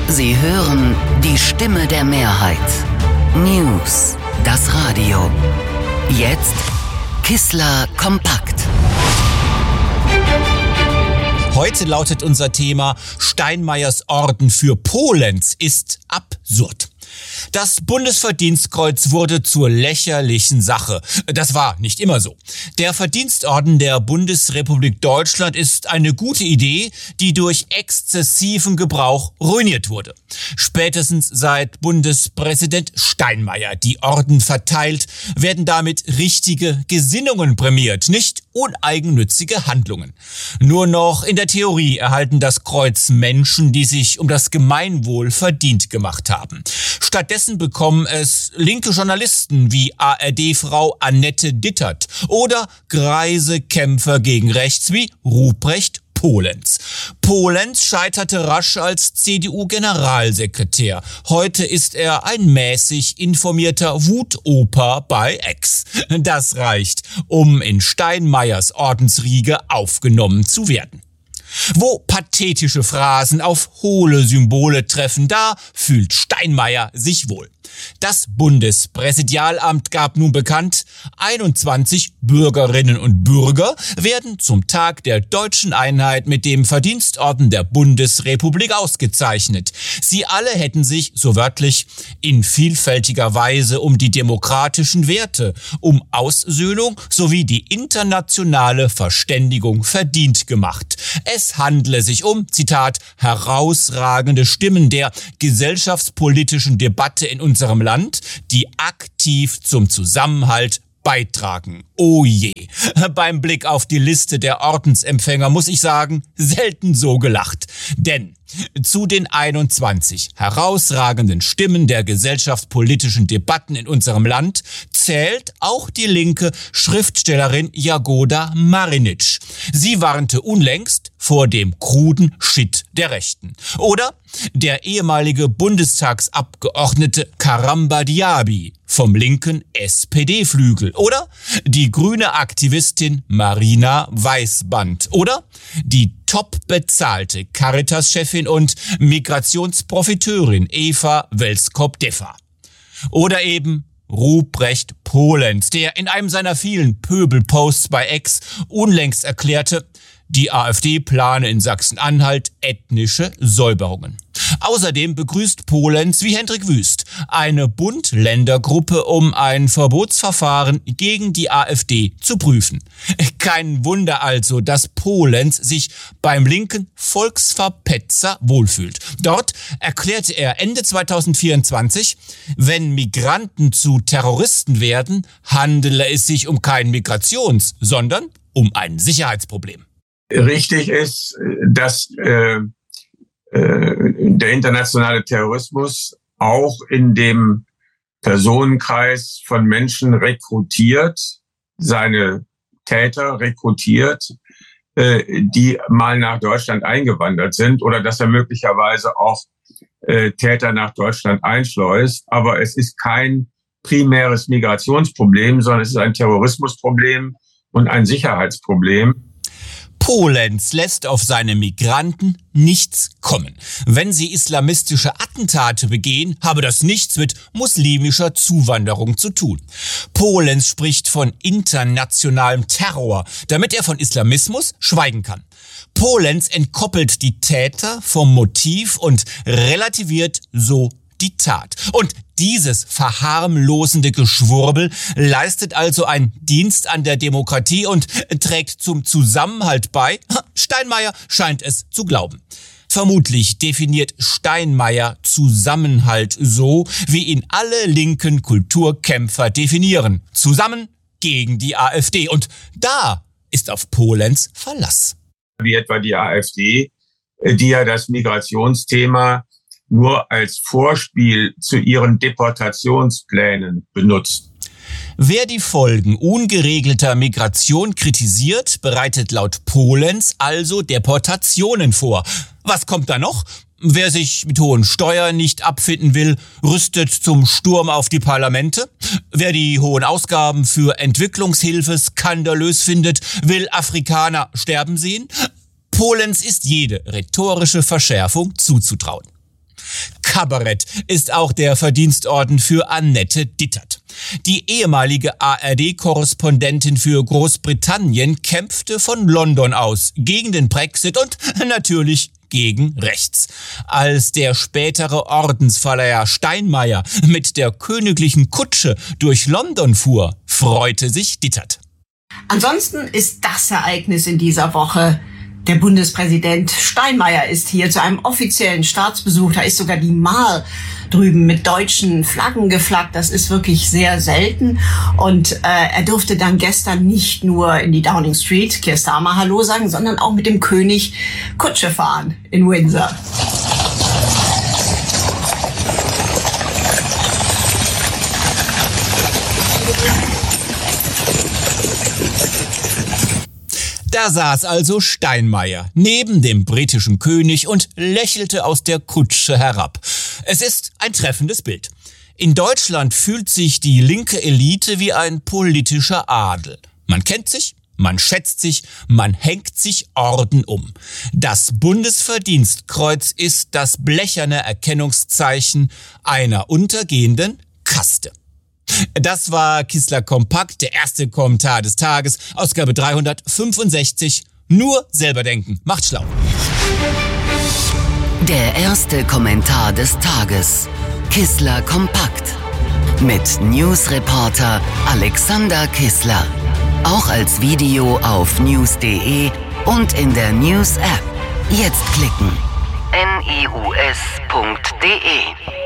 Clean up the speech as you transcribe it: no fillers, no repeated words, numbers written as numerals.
Sie hören die Stimme der Mehrheit. News, das Radio. Jetzt Kissler kompakt. Heute lautet unser Thema: Steinmeiers Orden für Polenz ist absurd. Das Bundesverdienstkreuz wurde zur lächerlichen Sache. Das war nicht immer so. Der Verdienstorden der Bundesrepublik Deutschland ist eine gute Idee, die durch exzessiven Gebrauch ruiniert wurde. Spätestens seit Bundespräsident Steinmeier die Orden verteilt, werden damit richtige Gesinnungen prämiert, nicht uneigennützige Handlungen. Nur noch in der Theorie erhalten das Kreuz Menschen, die sich um das Gemeinwohl verdient gemacht haben. Stattdessen bekommen es linke Journalisten wie ARD-Frau Annette Dittert oder greise Kämpfer gegen rechts wie Ruprecht Polenz. Polenz scheiterte rasch als CDU-Generalsekretär. Heute ist er ein mäßig informierter Wutoper bei X. Das reicht, um in Steinmeiers Ordensriege aufgenommen zu werden. Wo pathetische Phrasen auf hohle Symbole treffen, da fühlt Steinmeier sich wohl. Das Bundespräsidialamt gab nun bekannt, 21 Bürgerinnen und Bürger werden zum Tag der deutschen Einheit mit dem Verdienstorden der Bundesrepublik ausgezeichnet. Sie alle hätten sich, so wörtlich, in vielfältiger Weise um die demokratischen Werte, um Aussöhnung sowie die internationale Verständigung verdient gemacht. Es handle sich um, Zitat, herausragende Stimmen der gesellschaftspolitischen Debatte in unserem Land, die aktiv zum Zusammenhalt beitragen. Oh je. Beim Blick auf die Liste der Ordensempfänger muss ich sagen, selten so gelacht. Denn zu den 21 herausragenden Stimmen der gesellschaftspolitischen Debatten in unserem Land zählt auch die linke Schriftstellerin Jagoda Marinic. Sie warnte unlängst vor dem kruden Shit der Rechten. Oder der ehemalige Bundestagsabgeordnete Karamba Diaby vom linken SPD-Flügel. Oder die grüne Aktivistin Marina Weißband. Oder die top bezahlte Caritas-Chefin und Migrationsprofiteurin Eva Welskop-Deffer. Oder eben Ruprecht Polenz, der in einem seiner vielen Pöbelposts bei X unlängst erklärte, die AfD plane in Sachsen-Anhalt ethnische Säuberungen. Außerdem begrüßt Polenz wie Hendrik Wüst eine Bund-Länder-Gruppe, um ein Verbotsverfahren gegen die AfD zu prüfen. Kein Wunder also, dass Polenz sich beim linken Volksverpetzer wohlfühlt. Dort erklärte er Ende 2024, wenn Migranten zu Terroristen werden, handele es sich um kein Migrations-, sondern um ein Sicherheitsproblem. Richtig ist, dass der internationale Terrorismus auch in dem Personenkreis von Menschen rekrutiert, seine Täter rekrutiert, die mal nach Deutschland eingewandert sind, oder dass er möglicherweise auch Täter nach Deutschland einschleust. Aber es ist kein primäres Migrationsproblem, sondern es ist ein Terrorismusproblem und ein Sicherheitsproblem. Polenz lässt auf seine Migranten nichts kommen. Wenn sie islamistische Attentate begehen, habe das nichts mit muslimischer Zuwanderung zu tun. Polenz spricht von internationalem Terror, damit er von Islamismus schweigen kann. Polenz entkoppelt die Täter vom Motiv und relativiert so die Tat. Und dieses verharmlosende Geschwurbel leistet also einen Dienst an der Demokratie und trägt zum Zusammenhalt bei. Steinmeier scheint es zu glauben. Vermutlich definiert Steinmeier Zusammenhalt so, wie ihn alle linken Kulturkämpfer definieren. Zusammen gegen die AfD. Und da ist auf Polenz Verlass. Wie etwa die AfD, die ja das Migrationsthema nur als Vorspiel zu ihren Deportationsplänen benutzt. Wer die Folgen ungeregelter Migration kritisiert, bereitet laut Polenz also Deportationen vor. Was kommt da noch? Wer sich mit hohen Steuern nicht abfinden will, rüstet zum Sturm auf die Parlamente. Wer die hohen Ausgaben für Entwicklungshilfe skandalös findet, will Afrikaner sterben sehen. Polenz ist jede rhetorische Verschärfung zuzutrauen. Kabarett ist auch der Verdienstorden für Annette Dittert. Die ehemalige ARD-Korrespondentin für Großbritannien kämpfte von London aus gegen den Brexit und natürlich gegen rechts. Als der spätere Ordensverleiher Steinmeier mit der königlichen Kutsche durch London fuhr, freute sich Dittert. Ansonsten ist das Ereignis in dieser Woche: der Bundespräsident Steinmeier ist hier zu einem offiziellen Staatsbesuch. Da ist sogar die Mall drüben mit deutschen Flaggen geflaggt. Das ist wirklich sehr selten. Und er durfte dann gestern nicht nur in die Downing Street, Keir Starmer Hallo sagen, sondern auch mit dem König Kutsche fahren in Windsor. Da saß also Steinmeier neben dem britischen König und lächelte aus der Kutsche herab. Es ist ein treffendes Bild. In Deutschland fühlt sich die linke Elite wie ein politischer Adel. Man kennt sich, man schätzt sich, man hängt sich Orden um. Das Bundesverdienstkreuz ist das blecherne Erkennungszeichen einer untergehenden Kaste. Das war Kissler Kompakt, der erste Kommentar des Tages, Ausgabe 365. Nur selber denken. Macht schlau. Der erste Kommentar des Tages. Kissler Kompakt. Mit Newsreporter Alexander Kissler. Auch als Video auf news.de und in der News-App. Jetzt klicken. news.de